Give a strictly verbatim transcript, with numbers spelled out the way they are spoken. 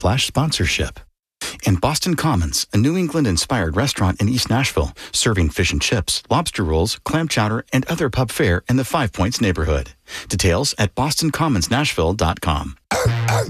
slash sponsorship. And Boston Commons, a New England-inspired restaurant in East Nashville, serving fish and chips, lobster rolls, clam chowder, and other pub fare in the Five Points neighborhood. Details at boston commons nashville dot com.